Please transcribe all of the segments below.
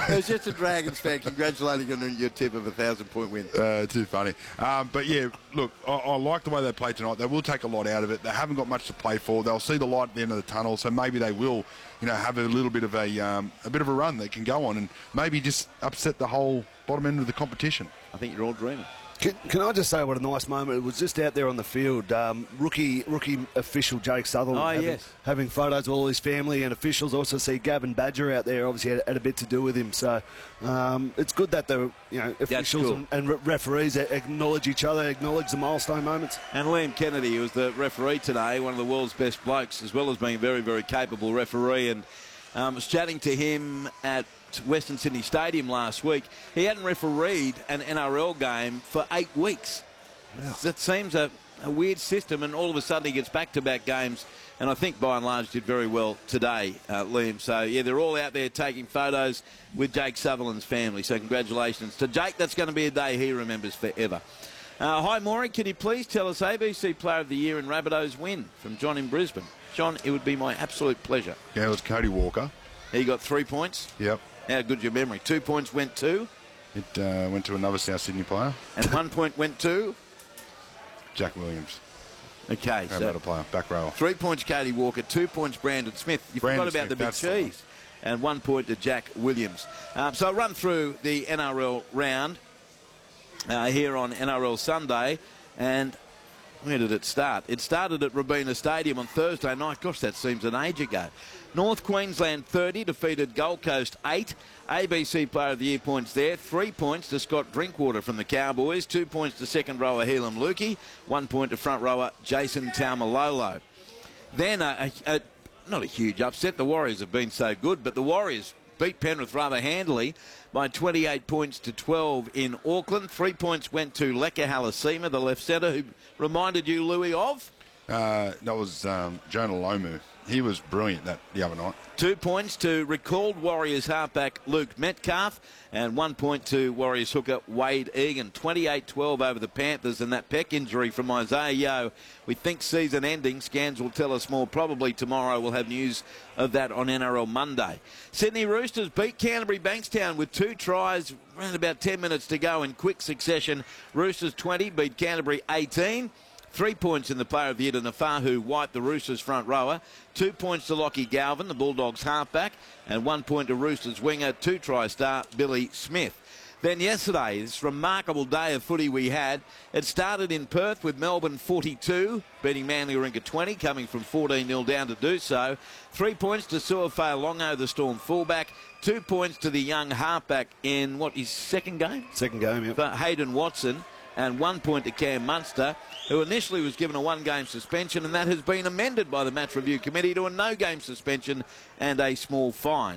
It was just a Dragons fan congratulating you on your tip of a 1,000-point win. Too funny. But yeah, look, I like the way they played tonight. They will take a lot out of it. They haven't got much to play for. They'll see the light at the end of the tunnel, so maybe they will, have a little bit of a run they can go on and maybe just upset the whole bottom end of the competition. I think you're all dreaming. Can I just say what a nice moment it was just out there on the field. Rookie official Jake Sutherland having photos of all his family and officials. Also see Gavin Badger out there, obviously had a bit to do with him. So it's good that the officials and referees acknowledge each other, acknowledge the milestone moments. And Liam Kennedy, who was the referee today, one of the world's best blokes, as well as being a very, very capable referee. And I was chatting to him at Western Sydney Stadium last week. He hadn't refereed an NRL game for 8 weeks. Wow. That seems a weird system, and all of a sudden he gets back-to-back games, and I think by and large did very well today, Liam. So, yeah, they're all out there taking photos with Jake Sutherland's family, so congratulations to Jake. That's going to be a day he remembers forever. Hi, Maury. Can you please tell us ABC Player of the Year and Rabbitohs win? From John in Brisbane. John, it would be my absolute pleasure. Yeah, it was Cody Walker. He got 3 points. Yep. How good's your memory? 2 points went to? It went to another South Sydney player. And 1 point went to? Jack Williams. Okay, so a player, back rower. 3 points, Cody Walker. 2 points, Brandon Smith. You forgot about the big cheese. And 1 point to Jack Williams. So I'll run through the NRL round here on NRL Sunday. And where did it start? It started at Robina Stadium on Thursday night. Gosh, that seems an age ago. North Queensland 30 defeated Gold Coast 8. ABC Player of the Year points there. 3 points to Scott Drinkwater from the Cowboys. 2 points to second rower Helam Lukey. 1 point to front rower Jason Taumalolo. Then not a huge upset. The Warriors have been so good, but the Warriors beat Penrith rather handily by 28 points to 12 in Auckland. 3 points went to Leka Halasima, the left centre, who reminded you, Louis, of? That was Jonah Lomu. He was brilliant the other night. 2 points to recalled Warriors halfback Luke Metcalf, and 1 point to Warriors hooker Wade Egan. 28-12 over the Panthers, and that pec injury from Isaiah Yeo, we think season ending. Scans will tell us more probably tomorrow. We'll have news of that on NRL Monday. Sydney Roosters beat Canterbury Bankstown with 2 tries, around about 10 minutes to go in quick succession. Roosters 20 beat Canterbury 18. 3 points in the Player of the Year to Nafahu White, the Roosters front rower. 2 points to Lockie Galvin, the Bulldogs halfback. And 1 point to Roosters winger, 2-try star Billy Smith. Then yesterday, this remarkable day of footy we had. It started in Perth with Melbourne 42, beating Manly Warringah 20, coming from 14-0 down to do so. 3 points to Suafea Longo, the Storm fullback. 2 points to the young halfback in, his second game? Second game, yeah. For Hayden Watson. And 1 point to Cam Munster, who initially was given a 1-game suspension, and that has been amended by the Match Review Committee to a no-game suspension and a small fine.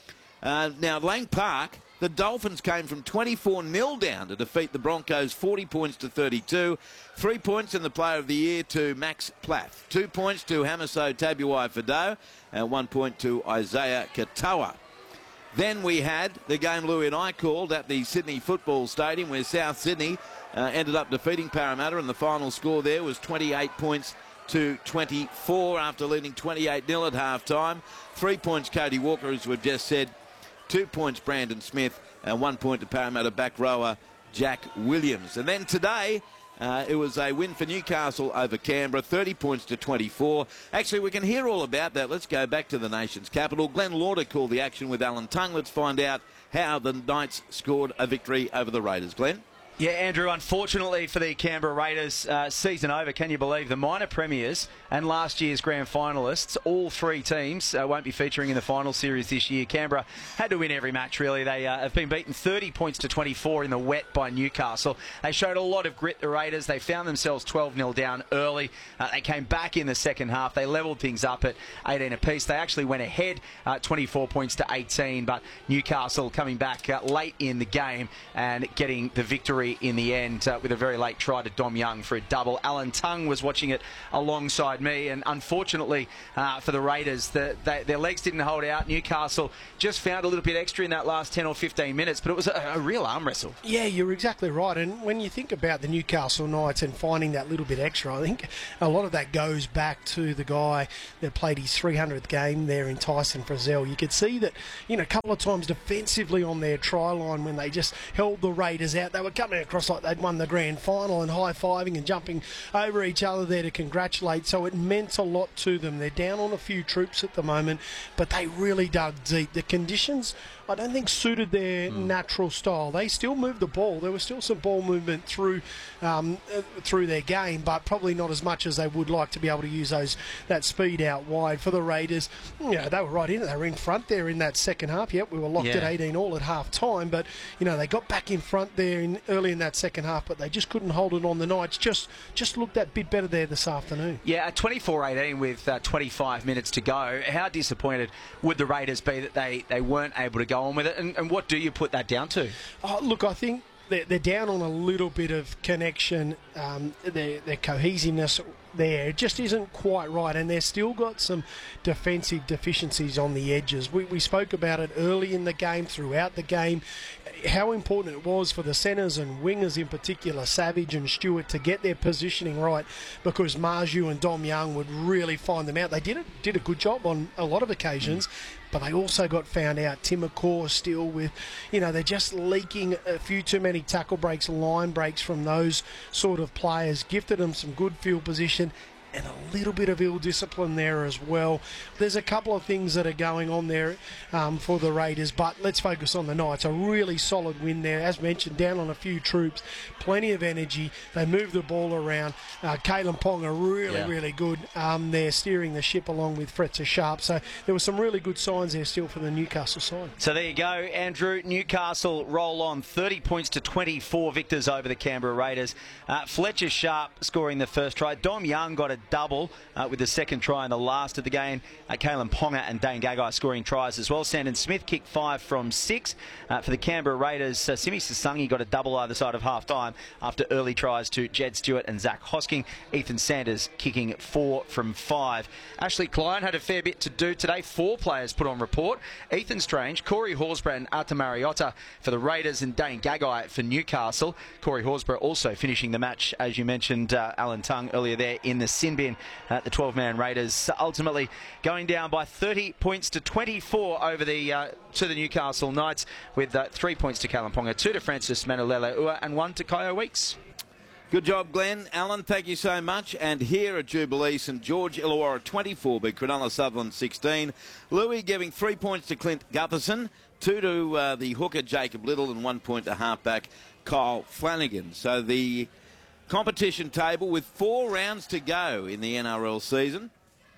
Now, Lang Park, the Dolphins came from 24-0 down to defeat the Broncos 40 points to 32. 3 points in the Player of the Year to Max Platt. 2 points to Hamiso Tabuai-Fidow, and 1 point to Isaiah Katoa. Then we had the game Louis and I called at the Sydney Football Stadium, where South Sydney ended up defeating Parramatta, and the final score there was 28 points to 24 after leading 28-0 at half-time. 3 points Cody Walker, as we've just said. 2 points Brandon Smith, and 1 point to Parramatta back rower Jack Williams. And then today, it was a win for Newcastle over Canberra, 30 points to 24. Actually, we can hear all about that. Let's go back to the nation's capital. Glenn Lauder called the action with Alan Tongue. Let's find out how the Knights scored a victory over the Raiders. Glenn? Yeah, Andrew, unfortunately for the Canberra Raiders, season over, can you believe? The minor premiers and last year's grand finalists, all 3 teams won't be featuring in the final series this year. Canberra had to win every match, really. They have been beaten 30 points to 24 in the wet by Newcastle. They showed a lot of grit, the Raiders. They found themselves 12-0 down early. They came back in the second half. They levelled things up at 18 apiece. They actually went ahead 24 points to 18, but Newcastle coming back late in the game and getting the victory victory in the end with a very late try to Dom Young for a double. Alan Tongue was watching it alongside me, and unfortunately for the Raiders, their legs didn't hold out. Newcastle just found a little bit extra in that last 10 or 15 minutes, but it was a real arm wrestle. Yeah, you're exactly right. And when you think about the Newcastle Knights and finding that little bit extra, I think a lot of that goes back to the guy that played his 300th game there in Tyson Frizzell. You could see that, a couple of times defensively on their try line when they just held the Raiders out, they were coming across like they'd won the grand final and high-fiving and jumping over each other there to congratulate. So it meant a lot to them. They're down on a few troops at the moment, but they really dug deep. The conditions, I don't think, suited their natural style. They still moved the ball. There was still some ball movement through their game, but probably not as much as they would like to be able to use that speed out wide. For the Raiders, they were right in it. They were in front there in that second half. Yep, we were locked at 18 all at half time, but they got back in front there early in that second half, but they just couldn't hold it on. The Knights just looked that bit better there this afternoon. Yeah, at 24-18 with 25 minutes to go, how disappointed would the Raiders be that they weren't able to go on with it, and what do you put that down to? Look, I think they're down on a little bit of connection. Their cohesiveness there just isn't quite right, and they've still got some defensive deficiencies on the edges. We spoke about it early in the game, throughout the game, how important it was for the centres and wingers in particular, Savage and Stewart, to get their positioning right, because Marju and Dom Young would really find them out. They did a good job on a lot of occasions, but they also got found out. Tim McCaw still with, they're just leaking a few too many tackle breaks, line breaks from those sort of players. Gifted them some good field position and a little bit of ill discipline there as well. There's a couple of things that are going on there for the Raiders, but let's focus on the Knights. A really solid win there, as mentioned, down on a few troops, plenty of energy. They move the ball around. Kalen Ponga really good. They're steering the ship along with Fletcher Sharp. So there were some really good signs there still for the Newcastle side. So there you go, Andrew. Newcastle roll on 30 points to 24 victors over the Canberra Raiders. Fletcher Sharp scoring the first try. Dom Young got a double with the second try in the last of the game. Kalen Ponga and Dane Gagai scoring tries as well. Sandon Smith kicked 5 from 6. For the Canberra Raiders, Simi Sasungi got a double either side of half-time after early tries to Jed Stewart and Zach Hosking. Ethan Sanders kicking 4 from 5. Ashley Klein had a fair bit to do today. 4 players put on report. Ethan Strange, Corey Horsburgh and Arta Mariota for the Raiders, and Dane Gagai for Newcastle. Corey Horsburgh also finishing the match, as you mentioned, Alan Tongue earlier there, in the sin bin. The 12-man Raiders ultimately going down by 30 points to 24 over to the Newcastle Knights, with 3 points to Kalen Ponga, 2 to Francis Manulele-Ua and 1 to Kyo Weeks. Good job, Glenn. Alan, thank you so much. And here at Jubilee, St George Illawarra 24, but Cronulla Sutherland 16. Louis giving 3 points to Clint Gutherson, 2 to the hooker Jacob Little, and 1 point to halfback Kyle Flanagan. So the competition table with 4 rounds to go in the NRL season.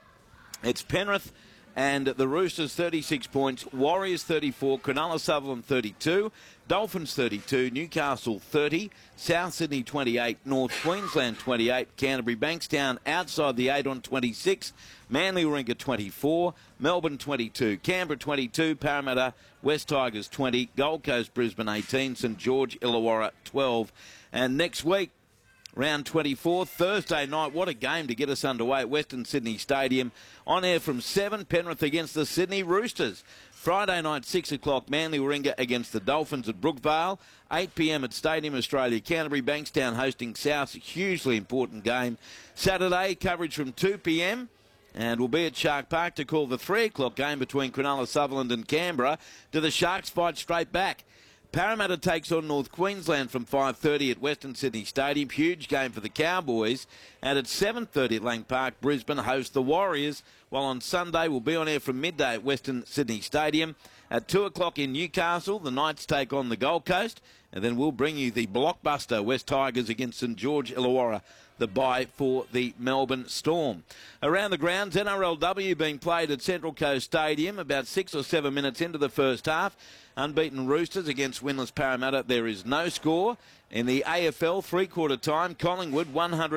It's Penrith and the Roosters 36 points, Warriors 34, Cronulla Sutherland 32, Dolphins 32, Newcastle 30, South Sydney 28, North Queensland 28, Canterbury Bankstown outside the 8 on 26, Manly Warringah 24, Melbourne 22, Canberra 22, Parramatta, West Tigers 20, Gold Coast Brisbane 18, St George Illawarra 12. And next week, round 24, Thursday night, what a game to get us underway at Western Sydney Stadium. On air from 7, Penrith against the Sydney Roosters. Friday night, 6 o'clock, Manly Warringah against the Dolphins at Brookvale. 8 p.m. at Stadium Australia, Canterbury Bankstown hosting South. Hugely important game. Saturday, coverage from 2 p.m. and we'll be at Shark Park to call the 3 o'clock game between Cronulla Sutherland and Canberra. Do the Sharks fight straight back? Parramatta takes on North Queensland from 5:30 at Western Sydney Stadium. Huge game for the Cowboys. And at 7:30 at Lang Park, Brisbane host the Warriors. While on Sunday, we'll be on air from midday at Western Sydney Stadium. At 2 o'clock in Newcastle, the Knights take on the Gold Coast. And then we'll bring you the blockbuster West Tigers against St George Illawarra, the bye for the Melbourne Storm. Around the grounds, NRLW being played at Central Coast Stadium about 6 or 7 minutes into the first half. Unbeaten Roosters against winless Parramatta. There is no score. In the AFL, three-quarter time, Collingwood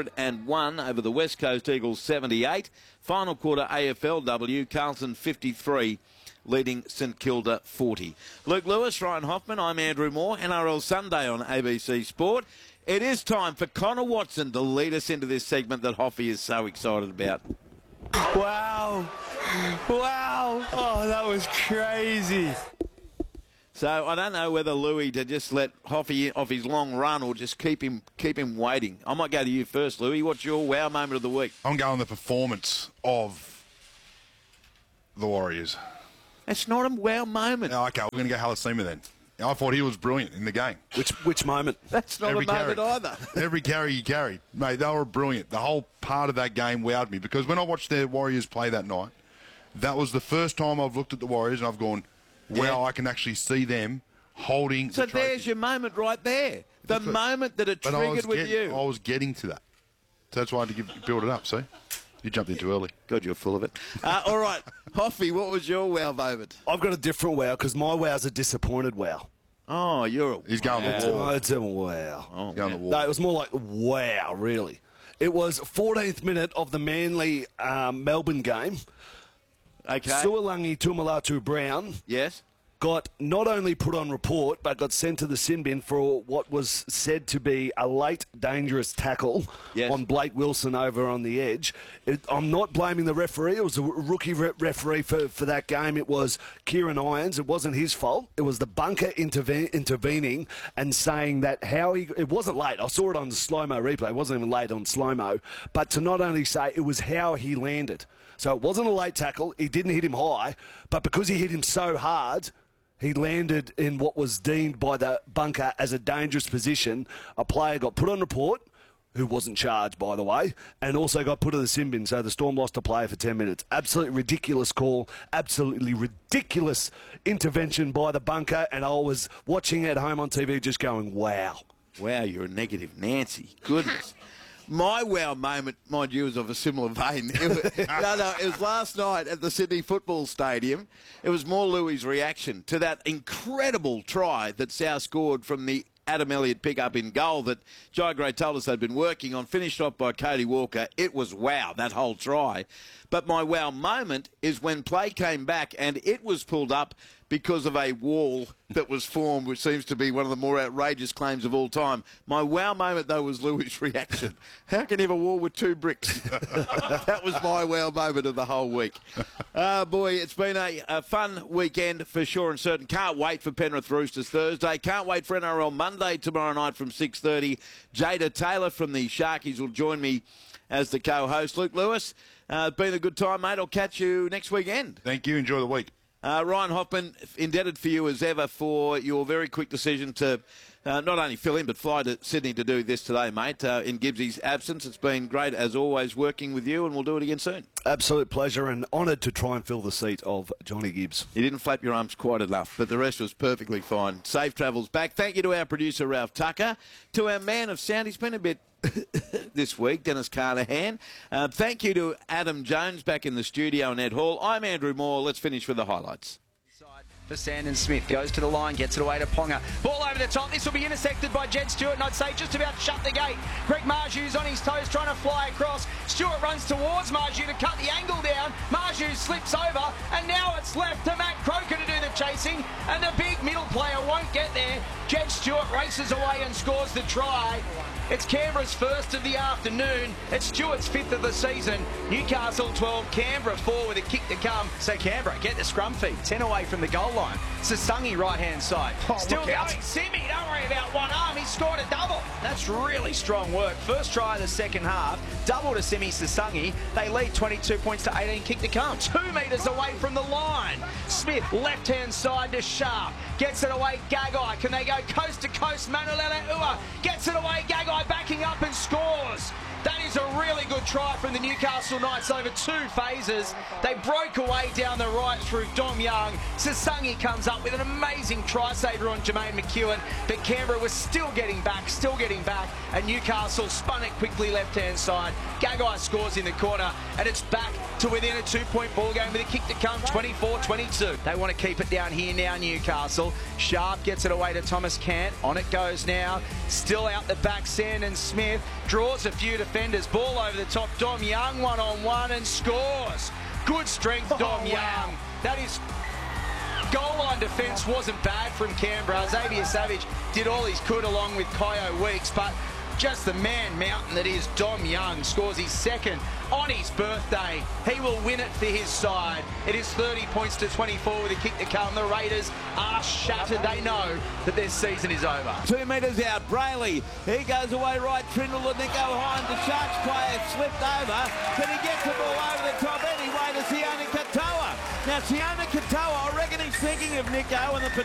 101 over the West Coast Eagles 78. Final quarter AFLW, Carlton 53, leading St Kilda 40. Luke Lewis, Ryan Hoffman, I'm Andrew Moore, NRL Sunday on ABC Sport. It is time for Connor Watson to lead us into this segment that Hoffy is so excited about. Wow. Oh, that was crazy. So I don't know whether Louis to just let Hoffy off his long run or just keep him waiting. I might go to you first, Louis. What's your wow moment of the week? I'm going the performance of the Warriors. It's not a wow moment. Oh, okay, we're going to go Halasima then. I thought he was brilliant in the game. Which moment? That's not a moment either. Every carry he carried. Mate, they were brilliant. The whole part of that game wowed me because when I watched the Warriors play that night, that was the first time I've looked at the Warriors and I've gone, wow, I can actually see them holding So the trophy. there's your moment right there. The moment that it triggered with you. I was getting to that. So that's why I had to build it up, see? You jumped in too early. God, you're full of it. All right, Hoffy, what was your wow moment? I've got a different wow because my wow's a disappointed wow. Oh, He's going to the wall. Oh, it's a wow. He's going to the wall. No, it was more like wow, really. It was 14th minute of the Manly Melbourne game. Okay. Sualangi Tumalatu Brown Yes. got not only put on report, but got sent to the sin bin for what was said to be a late dangerous tackle on Blake Wilson over on the edge. I'm not blaming the referee. It was a rookie referee for that game. It was Kieran Irons. It wasn't his fault. It was the bunker intervening and saying that it wasn't late. I saw it on the slow-mo replay. It wasn't even late on slow-mo. But to not only say it was how he landed. So it wasn't a late tackle. He didn't hit him high. But because he hit him so hard, he landed in what was deemed by the bunker as a dangerous position. A player got put on report, who wasn't charged, by the way, and also got put in the sin bin. So the Storm lost a player for 10 minutes. Absolutely ridiculous call. Absolutely ridiculous intervention by the bunker. And I was watching at home on TV just going, wow. Wow, you're a negative Nancy. Goodness. My wow moment, mind you, was of a similar vein. It was last night at the Sydney Football Stadium. It was more Louis' reaction to that incredible try that South scored from the Adam Elliott pick-up in goal that Jai Gray told us they'd been working on, finished off by Cody Walker. It was wow, that whole try. But my wow moment is when play came back and it was pulled up because of a wall that was formed, which seems to be one of the more outrageous claims of all time. My wow moment, though, was Louis' reaction. How can you have a wall with 2 bricks? That was my wow moment of the whole week. Boy, it's been a fun weekend for sure and certain. Can't wait for Penrith Roosters Thursday. Can't wait for NRL Monday tomorrow night from 6:30. Jada Taylor from the Sharkies will join me as the co-host. Luke Lewis, been a good time, mate. I'll catch you next weekend. Thank you. Enjoy the week. Ryan Hoffman, indebted for you as ever for your very quick decision to not only fill in but fly to Sydney to do this today, mate. In Gibbsy's absence, it's been great as always working with you, and we'll do it again soon. Absolute pleasure and honoured to try and fill the seat of Johnny Gibbs. You didn't flap your arms quite enough, but the rest was perfectly fine. Safe travels back. Thank you to our producer, Ralph Tucker, to our man of sound. He's been a bit this week, Dennis Carnahan. Thank you to Adam Jones back in the studio and Ed Hall. I'm Andrew Moore. Let's finish with the highlights. For Sandon Smith, goes to the line, gets it away to Ponga. Ball over the top. This will be intersected by Jed Stewart, and I'd say just about shut the gate. Greg Marju's on his toes, trying to fly across. Stewart runs towards Marju to cut the angle down. Marju slips over, and now it's left to Matt Croker to do the chasing, and the big middle player won't get there. Jed Stewart races away and scores the try. It's Canberra's first of the afternoon. It's Stewart's 5th of the season. Newcastle 12, Canberra 4 with a kick to come. So Canberra get the scrum feed, 10 away from the goal line. Sasungi right-hand side. Still going, Simi, don't worry about one arm. He scored a double. That's really strong work. First try of the second half, double to Simi Sasungi. They lead 22 points to 18, kick to come. 2 metres away from the line. Smith, left-hand side to Sharp. Gets it away, Gagai. Can they go coast to coast? Manulele Ua gets it away, Gagai backing up and scores. That is a really good try from the Newcastle Knights over 2 phases. They broke away down the right through Dom Young. Sasungi comes up with an amazing try saver on Jermaine McEwen, but Canberra was still getting back, and Newcastle spun it quickly left-hand side. Gagai scores in the corner, and it's back to within a 2-point ball game with a kick to come, 24-22. They want to keep it down here now, Newcastle. Sharp gets it away to Thomas Cant. On it goes now. Still out the back, Sandon Smith draws a few defenders. Ball over the top. Dom Young one-on-one and scores. Good strength, Dom Young. That is Goal line defence wasn't bad from Canberra. Xavier Savage did all he could along with Kyo Weeks, but just the man mountain that is Dom Young scores his second on his birthday. He will win it for his side. It is 30 points to 24 with a kick to come. The Raiders are shattered. They know that their season is over. 2 metres out, Brayley. He goes away right, Trindle and Nico Hines. The Sharks player slipped over. Can he get the ball over the top anyway to Sione Katoa? Now, Sione Katoa, I reckon he's thinking of Nico and the